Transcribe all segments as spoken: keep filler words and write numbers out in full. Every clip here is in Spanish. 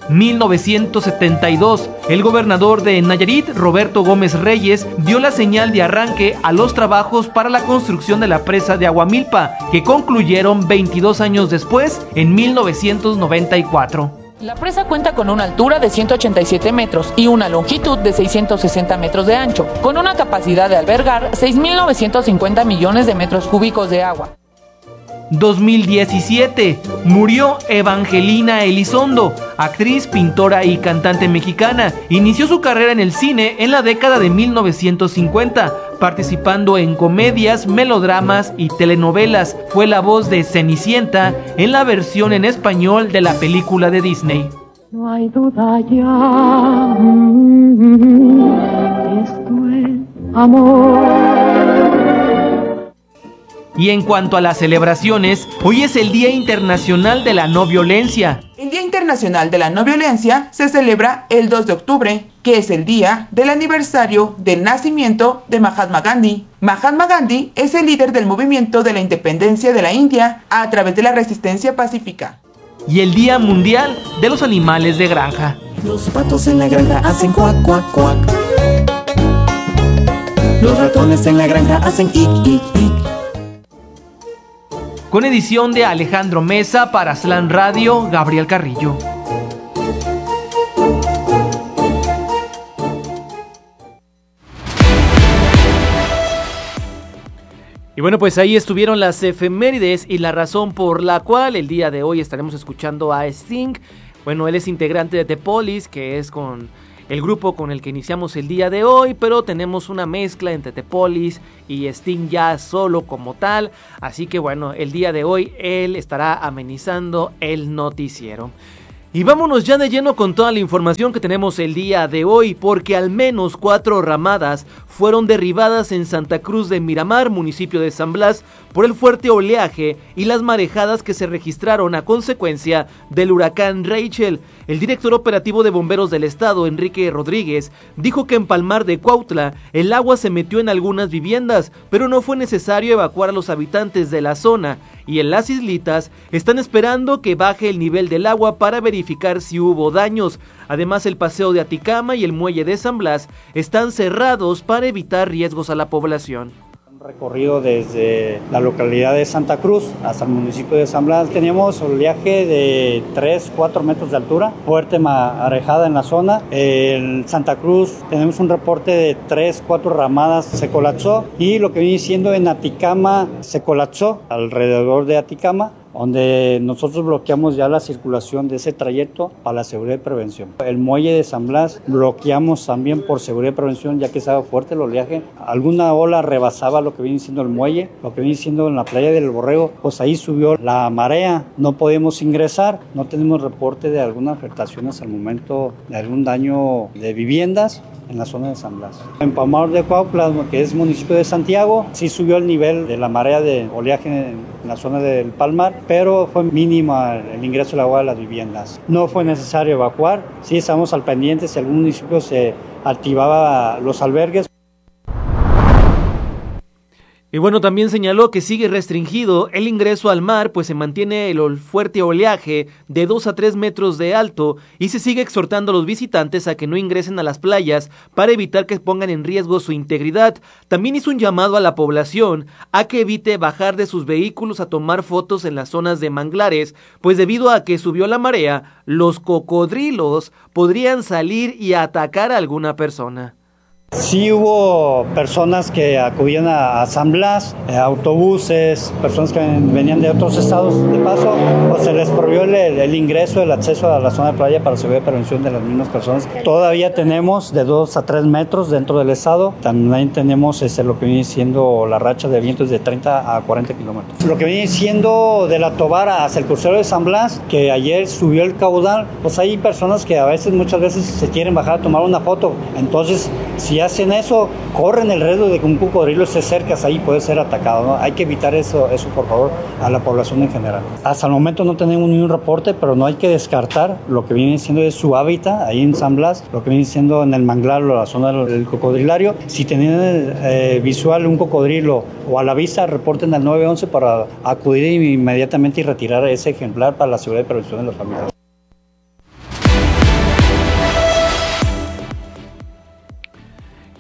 mil novecientos setenta y dos, el gobernador de Nayarit, Roberto Gómez Reyes, dio la señal de arranque a los trabajos para la construcción de la presa de Aguamilpa, que concluyeron veintidós años después, en mil novecientos noventa y cuatro. La presa cuenta con una altura de ciento ochenta y siete metros y una longitud de seiscientos sesenta metros de ancho, con una capacidad de albergar seis mil novecientos cincuenta millones de metros cúbicos de agua. dos mil diecisiete, murió Evangelina Elizondo, actriz, pintora y cantante mexicana. Inició su carrera en el cine en la década de mil novecientos cincuenta, participando en comedias, melodramas y telenovelas. Fue la voz de Cenicienta en la versión en español de la película de Disney. No hay duda ya, esto es amor. Y en cuanto a las celebraciones, hoy es el Día Internacional de la No Violencia. El Día Internacional de la No Violencia se celebra el dos de octubre, que es el día del aniversario del nacimiento de Mahatma Gandhi. Mahatma Gandhi es el líder del movimiento de la independencia de la India a través de la resistencia pacífica. Y el Día Mundial de los Animales de Granja. Los patos en la granja hacen cuac, cuac, cuac. Los ratones en la granja hacen ic, ic, ic. Con edición de Alejandro Mesa para Slam Radio, Gabriel Carrillo. Y bueno, pues ahí estuvieron las efemérides y la razón por la cual el día de hoy estaremos escuchando a Sting. Bueno, él es integrante de The Police, que es con el grupo con el que iniciamos el día de hoy, pero tenemos una mezcla entre The Police y Sting ya solo como tal, así que bueno, el día de hoy él estará amenizando el noticiero. Y vámonos ya de lleno con toda la información que tenemos el día de hoy, porque al menos cuatro ramadas fueron derribadas en Santa Cruz de Miramar, municipio de San Blas, por el fuerte oleaje y las marejadas que se registraron a consecuencia del huracán Rachel. El director operativo de bomberos del estado, Enrique Rodríguez, dijo que en Palmar de Cuautla el agua se metió en algunas viviendas, pero no fue necesario evacuar a los habitantes de la zona, y en las islitas están esperando que baje el nivel del agua para verificar si hubo daños. Además, el paseo de Aticama y el muelle de San Blas están cerrados para evitar riesgos a la población. Recorrido desde la localidad de Santa Cruz hasta el municipio de San Blas. Teníamos oleaje de tres, cuatro metros de altura, fuerte marejada en la zona. En Santa Cruz tenemos un reporte de tres, cuatro ramadas, se colapsó, y lo que viene siendo en Aticama se colapsó alrededor de Aticama, donde nosotros bloqueamos ya la circulación de ese trayecto para la seguridad y prevención. El muelle de San Blas bloqueamos también por seguridad y prevención, ya que estaba fuerte el oleaje. Alguna ola rebasaba lo que viene siendo el muelle, lo que viene siendo en la playa del Borrego, pues ahí subió la marea, no podemos ingresar, no tenemos reporte de algunas afectaciones al momento de algún daño de viviendas en la zona de San Blas. En Palmar de Cuautla, que es municipio de Santiago, sí subió el nivel de la marea de oleaje en la zona del Palmar, pero fue mínima el ingreso del agua a las viviendas. No fue necesario evacuar, sí estamos al pendiente si algún municipio se activaba los albergues. Y bueno, también señaló que sigue restringido el ingreso al mar, pues se mantiene el fuerte oleaje de dos a tres metros de alto, y se sigue exhortando a los visitantes a que no ingresen a las playas para evitar que pongan en riesgo su integridad. También hizo un llamado a la población a que evite bajar de sus vehículos a tomar fotos en las zonas de manglares, pues debido a que subió la marea, los cocodrilos podrían salir y atacar a alguna persona. Sí hubo personas que acudían a, a San Blas, eh, autobuses, personas que venían de otros estados de paso, pues se les prohibió el, el ingreso, el acceso a la zona de playa para seguridad y prevención de las mismas personas. Todavía tenemos de dos a tres metros dentro del estado, también tenemos este, lo que viene siendo la racha de vientos de treinta a cuarenta kilómetros. Lo que viene siendo de la Tobar hacia el crucero de San Blas, que ayer subió el caudal, pues hay personas que a veces, muchas veces se quieren bajar a tomar una foto, entonces si hacen eso, corren el riesgo de que un cocodrilo esté cerca, ahí puede ser atacado, ¿no? Hay que evitar eso, eso por favor, a la población en general. Hasta el momento no tenemos ni un reporte, pero no hay que descartar lo que viene siendo de su hábitat, ahí en San Blas, lo que viene siendo en el manglar o la zona del cocodrilario. Si tienen eh, visual un cocodrilo o a la vista, reporten al nueve once para acudir inmediatamente y retirar ese ejemplar para la seguridad y prevención de las familias.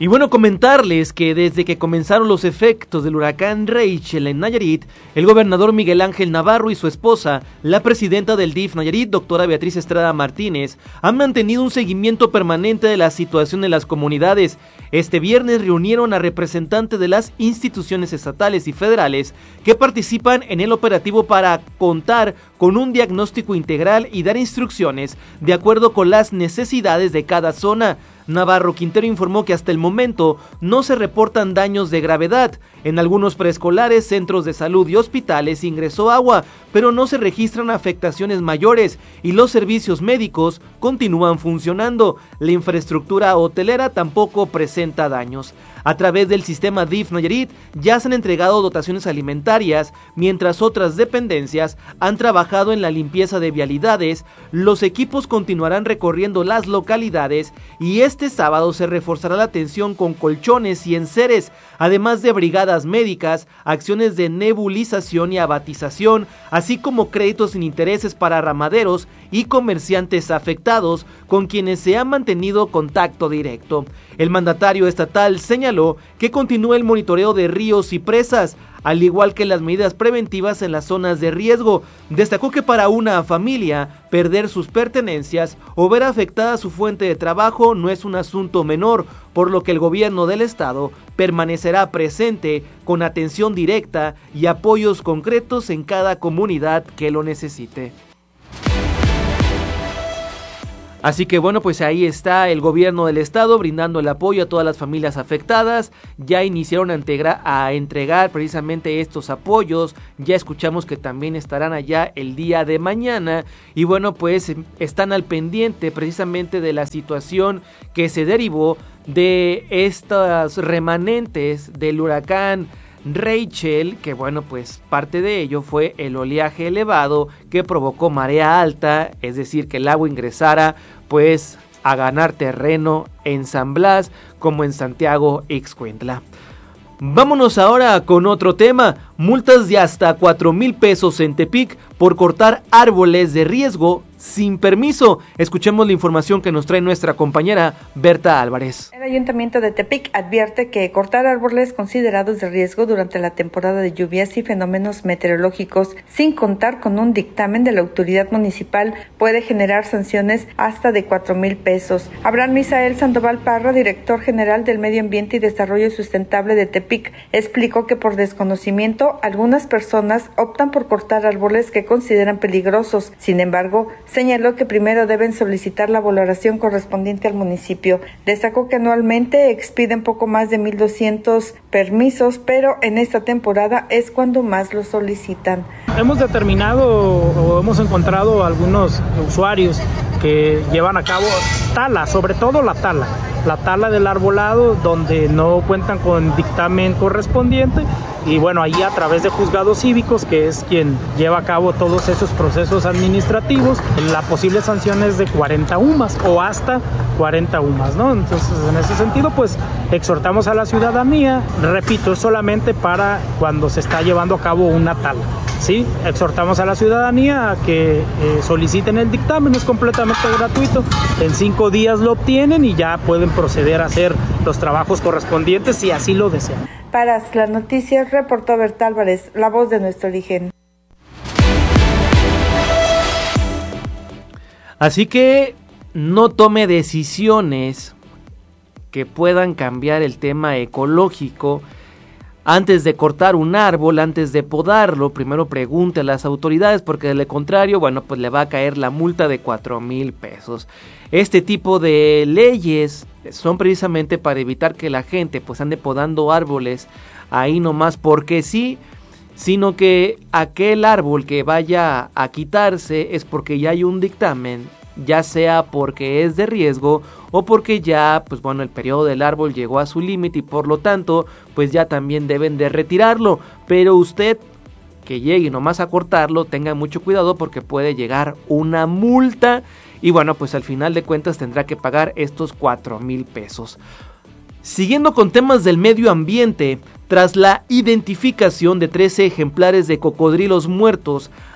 Y bueno, comentarles que desde que comenzaron los efectos del huracán Rachel en Nayarit, el gobernador Miguel Ángel Navarro y su esposa, la presidenta del D I F Nayarit, doctora Beatriz Estrada Martínez, han mantenido un seguimiento permanente de la situación en las comunidades. Este viernes reunieron a representantes de las instituciones estatales y federales que participan en el operativo para contar con un diagnóstico integral y dar instrucciones de acuerdo con las necesidades de cada zona. Navarro Quintero informó que hasta el momento no se reportan daños de gravedad. En algunos preescolares, centros de salud y hospitales ingresó agua, pero no se registran afectaciones mayores y los servicios médicos continúan funcionando. La infraestructura hotelera tampoco presenta daños. A través del sistema D I F Nayarit ya se han entregado dotaciones alimentarias, mientras otras dependencias han trabajado en la limpieza de vialidades. Los equipos continuarán recorriendo las localidades y este sábado se reforzará la atención con colchones y enseres, además de brigadas médicas, acciones de nebulización y abatización, así como créditos sin intereses para ramaderos y comerciantes afectados, con quienes se ha mantenido contacto directo. El mandatario estatal señaló que continúa el monitoreo de ríos y presas, al igual que las medidas preventivas en las zonas de riesgo. Destacó que para una familia, perder sus pertenencias o ver afectada su fuente de trabajo no es un asunto menor, por lo que el gobierno del estado permanecerá presente con atención directa y apoyos concretos en cada comunidad que lo necesite. Así que bueno, pues ahí está el gobierno del estado brindando el apoyo a todas las familias afectadas. Ya iniciaron a, integra- a entregar precisamente estos apoyos. Ya escuchamos que también estarán allá el día de mañana. Y bueno, pues están al pendiente precisamente de la situación que se derivó de estos remanentes del huracán Rachel, que bueno, pues parte de ello fue el oleaje elevado que provocó marea alta, es decir, que el agua ingresara pues a ganar terreno en San Blas como en Santiago Ixcuintla. Vámonos ahora con otro tema. Multas de hasta cuatro mil pesos en Tepic por cortar árboles de riesgo sin permiso. Escuchemos la información que nos trae nuestra compañera Berta Álvarez. El Ayuntamiento de Tepic advierte que cortar árboles considerados de riesgo durante la temporada de lluvias y fenómenos meteorológicos sin contar con un dictamen de la autoridad municipal puede generar sanciones hasta de cuatro mil pesos. Abraham Misael Sandoval Parra, director general del Medio Ambiente y Desarrollo Sustentable de Tepic, explicó que por desconocimiento algunas personas optan por cortar árboles que consideran peligrosos. Sin embargo, señaló que primero deben solicitar la valoración correspondiente al municipio. Destacó que anualmente expiden poco más de mil doscientos permisos, pero en esta temporada es cuando más los solicitan. Hemos determinado o hemos encontrado algunos usuarios que llevan a cabo tala, sobre todo la tala, la tala del arbolado donde no cuentan con dictamen correspondiente y bueno, ahí a través de juzgados cívicos, que es quien lleva a cabo todos esos procesos administrativos, la posible sanción es de cuarenta UMAS o hasta cuarenta UMAS, ¿no? Entonces, en ese sentido, pues exhortamos a la ciudadanía, repito, es solamente para cuando se está llevando a cabo una tala. Sí, exhortamos a la ciudadanía a que eh, soliciten el dictamen, es completamente gratuito, en cinco días lo obtienen y ya pueden proceder a hacer los trabajos correspondientes si así lo desean. Para las noticias, reportó Berta Álvarez, la voz de nuestro origen. Así que no tome decisiones que puedan cambiar el tema ecológico. Antes de cortar un árbol, antes de podarlo, primero pregunte a las autoridades, porque de lo contrario, bueno, pues le va a caer la multa de cuatro mil pesos. Este tipo de leyes son precisamente para evitar que la gente pues ande podando árboles ahí nomás porque sí, sino que aquel árbol que vaya a quitarse es porque ya hay un dictamen, ya sea porque es de riesgo o porque ya, pues bueno, el periodo del árbol llegó a su límite y por lo tanto, pues ya también deben de retirarlo. Pero usted que llegue nomás a cortarlo, tenga mucho cuidado porque puede llegar una multa y bueno, pues al final de cuentas tendrá que pagar estos cuatro mil pesos. Siguiendo con temas del medio ambiente, tras la identificación de trece ejemplares de cocodrilos muertos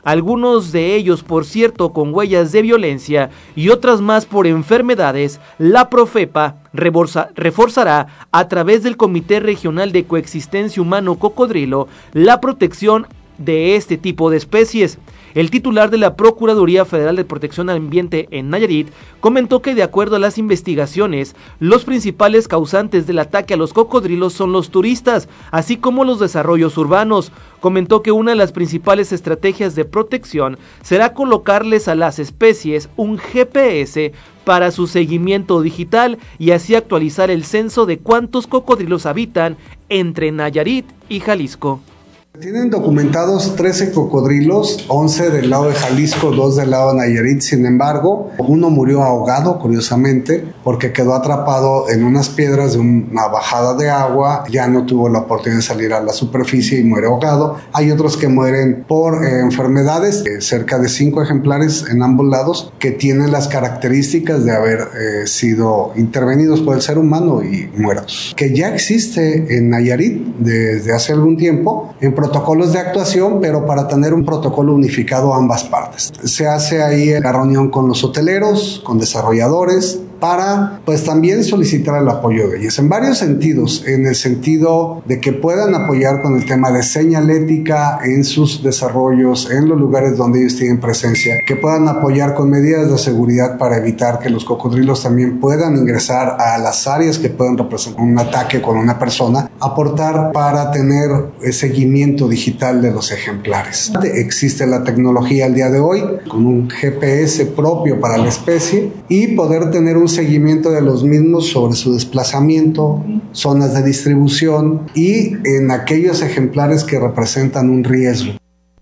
algunos de ellos, por cierto, con huellas de violencia y otras más por enfermedades, la Profepa reforza, reforzará a través del Comité Regional de Coexistencia Humano-Cocodrilo la protección de este tipo de especies. El titular de la Procuraduría Federal de Protección al Ambiente en Nayarit comentó que de acuerdo a las investigaciones, los principales causantes del ataque a los cocodrilos son los turistas, así como los desarrollos urbanos. Comentó que una de las principales estrategias de protección será colocarles a las especies un G P S para su seguimiento digital y así actualizar el censo de cuántos cocodrilos habitan entre Nayarit y Jalisco. Tienen documentados trece cocodrilos, once del lado de Jalisco, dos del lado de Nayarit. Sin embargo, uno murió ahogado, curiosamente, porque quedó atrapado en unas piedras de una bajada de agua, ya no tuvo la oportunidad de salir a la superficie y muere ahogado. Hay otros que mueren por eh, enfermedades, eh, cerca de cinco ejemplares en ambos lados, que tienen las características de haber eh, sido intervenidos por el ser humano y muertos. Que ya existe en Nayarit desde hace algún tiempo, en protocolos de actuación, pero para tener un protocolo unificado a ambas partes. Se hace ahí la reunión con los hoteleros, con desarrolladores, para pues también solicitar el apoyo de ellos en varios sentidos, en el sentido de que puedan apoyar con el tema de señalética en sus desarrollos, en los lugares donde ellos tienen presencia, que puedan apoyar con medidas de seguridad para evitar que los cocodrilos también puedan ingresar a las áreas que pueden representar un ataque con una persona, aportar para tener seguimiento digital de los ejemplares. Existe la tecnología al día de hoy con un G P S propio para la especie y poder tener un seguimiento de los mismos sobre su desplazamiento, zonas de distribución y en aquellos ejemplares que representan un riesgo.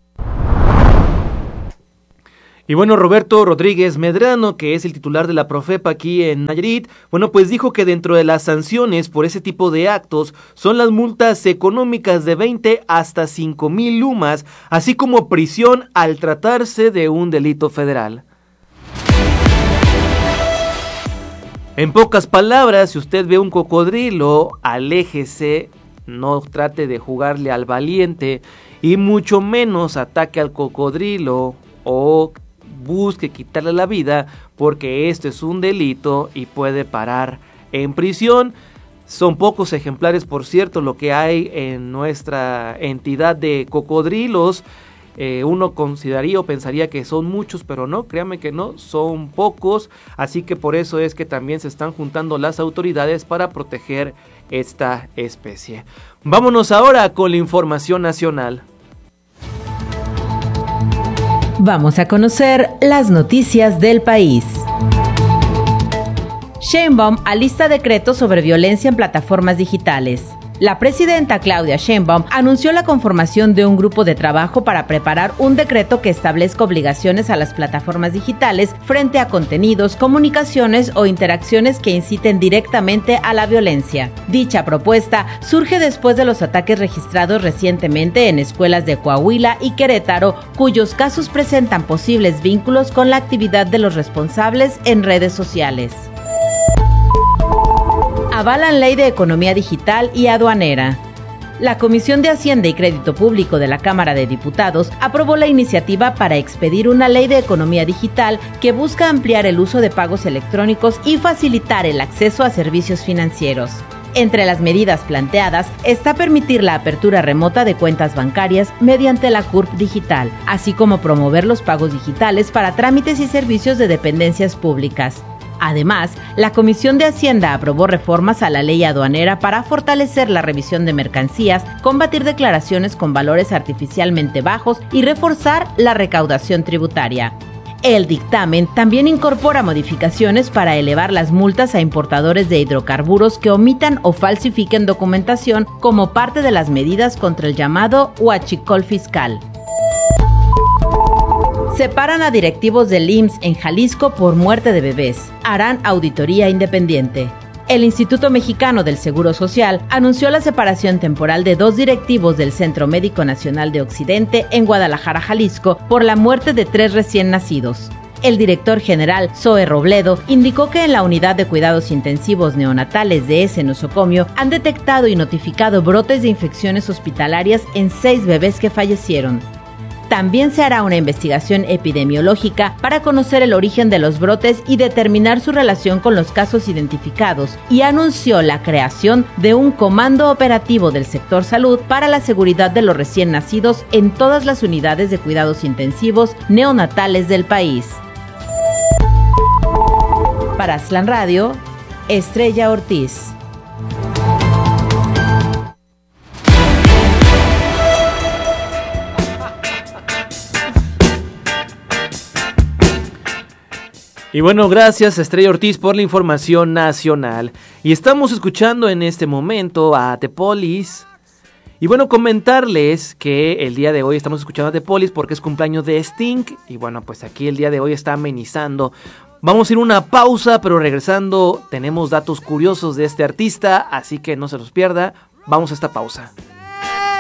Y bueno, Roberto Rodríguez Medrano, que es el titular de la Profepa aquí en Nayarit, bueno, pues dijo que dentro de las sanciones por ese tipo de actos son las multas económicas de veinte hasta cinco mil lumas, así como prisión al tratarse de un delito federal. En pocas palabras, si usted ve un cocodrilo, aléjese, no trate de jugarle al valiente y mucho menos ataque al cocodrilo o busque quitarle la vida, porque esto es un delito y puede parar en prisión. Son pocos ejemplares, por cierto, lo que hay en nuestra entidad de cocodrilos. Eh, uno consideraría o pensaría que son muchos, pero no, créanme que no, son pocos, así que por eso es que también se están juntando las autoridades para proteger esta especie. Vámonos ahora con la información nacional. Vamos a conocer las noticias del país. Sheinbaum alista decreto sobre violencia en plataformas digitales. La presidenta Claudia Sheinbaum anunció la conformación de un grupo de trabajo para preparar un decreto que establezca obligaciones a las plataformas digitales frente a contenidos, comunicaciones o interacciones que inciten directamente a la violencia. Dicha propuesta surge después de los ataques registrados recientemente en escuelas de Coahuila y Querétaro, cuyos casos presentan posibles vínculos con la actividad de los responsables en redes sociales. Avalan Ley de Economía Digital y Aduanera. La Comisión de Hacienda y Crédito Público de la Cámara de Diputados aprobó la iniciativa para expedir una ley de economía digital que busca ampliar el uso de pagos electrónicos y facilitar el acceso a servicios financieros. Entre las medidas planteadas está permitir la apertura remota de cuentas bancarias mediante la C U R P digital, así como promover los pagos digitales para trámites y servicios de dependencias públicas. Además, la Comisión de Hacienda aprobó reformas a la ley aduanera para fortalecer la revisión de mercancías, combatir declaraciones con valores artificialmente bajos y reforzar la recaudación tributaria. El dictamen también incorpora modificaciones para elevar las multas a importadores de hidrocarburos que omitan o falsifiquen documentación como parte de las medidas contra el llamado huachicol fiscal. Separan a directivos del I M S S en Jalisco por muerte de bebés. Harán auditoría independiente. El Instituto Mexicano del Seguro Social anunció la separación temporal de dos directivos del Centro Médico Nacional de Occidente en Guadalajara, Jalisco, por la muerte de tres recién nacidos. El director general, Zoe Robledo, indicó que en la unidad de cuidados intensivos neonatales de ese nosocomio han detectado y notificado brotes de infecciones hospitalarias en seis bebés que fallecieron. También se hará una investigación epidemiológica para conocer el origen de los brotes y determinar su relación con los casos identificados, y anunció la creación de un comando operativo del sector salud para la seguridad de los recién nacidos en todas las unidades de cuidados intensivos neonatales del país. Para Aztlán Radio, Estrella Ortiz. Y bueno, gracias Estrella Ortiz por la información nacional. Y estamos escuchando en este momento a The Police. Y bueno, comentarles que el día de hoy estamos escuchando a The Police porque es cumpleaños de Sting. Y bueno, pues aquí el día de hoy está amenizando. Vamos a ir a una pausa, pero regresando tenemos datos curiosos de este artista, así que no se los pierda. Vamos a esta pausa.